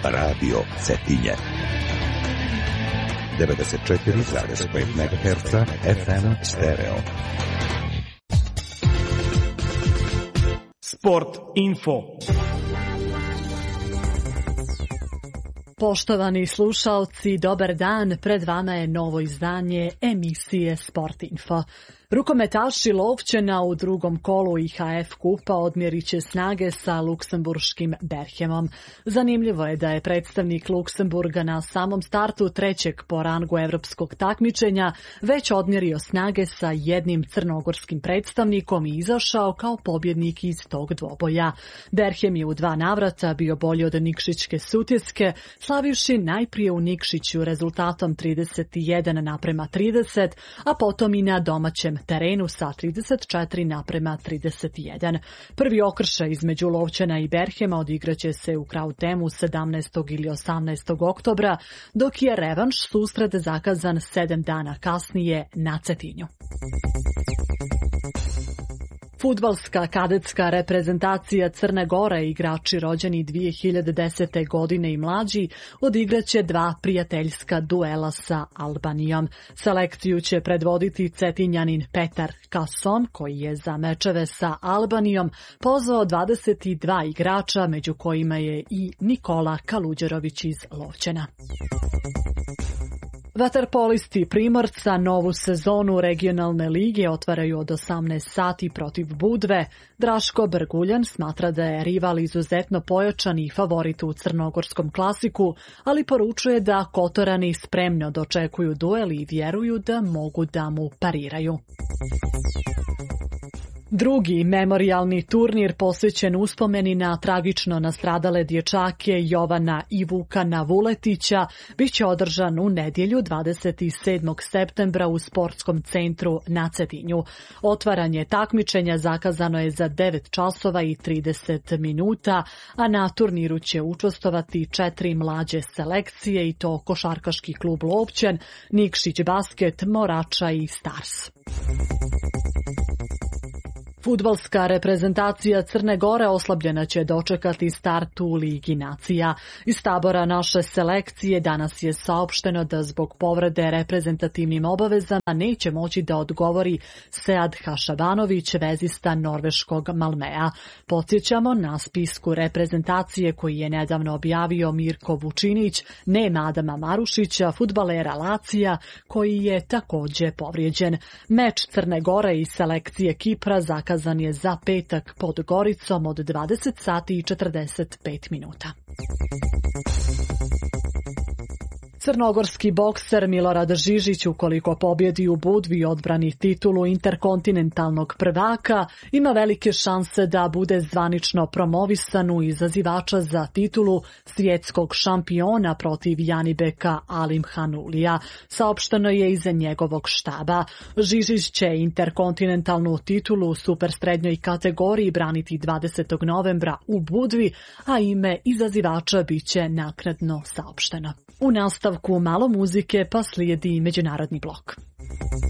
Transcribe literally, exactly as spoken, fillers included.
Radio Cetinje. devedeset četiri zarez pet megaherca F M stereo. Sport info. Poštovani slušaoci, dobar dan, pred vama je novo izdanje emisije Sport Info. Rukometaši Lovćena u drugom kolu I H F kupa odmjerit će snage sa luksemburškim Berhemom. Zanimljivo je da je predstavnik Luksemburga na samom startu trećeg po rangu evropskog takmičenja već odmjerio snage sa jednim crnogorskim predstavnikom i izašao kao pobjednik iz tog dvoboja. Berhem je u dva navrata bio bolji od Nikšićke Sutjeske, slavivši najprije u Nikšiću rezultatom trideset jedan naprema trideset, a potom i na domaćem terenu sa trideset četiri naprema trideset jedan. Prvi okršaj između Lovćena i Berhema odigraće se u Krautemu sedamnaestog ili osamnaestog oktobra, dok je revanš susret zakazan sedam dana kasnije na Cetinju. Fudbalska kadetska reprezentacija Crne Gore, igrači rođeni dvije hiljade desete. godine i mlađi, odigraće dva prijateljska duela sa Albanijom. Selekciju će predvoditi Cetinjanin Petar Kasson, koji je za mečeve sa Albanijom pozvao dvadeset dva igrača, među kojima je i Nikola Kaluđerović iz Lovćena. Vaterpolisti Primorca novu sezonu regionalne lige otvaraju od osamnaest sati protiv Budve. Draško Brguljan smatra da je rival izuzetno pojačan i favorit u crnogorskom klasiku, ali poručuje da Kotorani spremno dočekuju duel i vjeruju da mogu da mu pariraju. Drugi memorijalni turnir posvećen uspomeni na tragično nastradale dječake Jovana i Vukana Vuletića biće održan u nedjelju dvadeset sedmog septembra u sportskom centru na Cetinju. Otvaranje takmičenja zakazano je za devet časova i trideset minuta, a na turniru će učestvovati četiri mlađe selekcije i to Košarkaški klub Lovćen, Nikšić basket, Morača i Stars. Fudbalska reprezentacija Crne Gore oslabljena će dočekati start u Ligi nacija. Iz tabora naše selekcije danas je saopšteno da zbog povrede reprezentativnim obavezama neće moći da odgovori Sead Hašabanović, vezista norveškog Malmea. Podsjećamo, na spisku reprezentacije koji je nedavno objavio Mirko Vučinić nema Adama Marušića, fudbalera Lacija, koji je također povrijeđen. Meč Crne Gore i selekcije Kipra zakazan je za petak pod Goricom od dvadeset sati i četrdeset pet minuta. Crnogorski bokser Milorad Žižić, ukoliko pobjedi u Budvi i odbrani titulu interkontinentalnog prvaka, ima velike šanse da bude zvanično promovisan u izazivača za titulu svjetskog šampiona protiv Janibeka Alimhanulija. Saopšteno je iza njegovog štaba. Žižić će interkontinentalnu titulu u supersrednjoj kategoriji braniti dvadesetog novembra u Budvi, a ime izazivača biće naknadno saopšteno. U nastavku malo muzike pa slijedi međunarodni blok.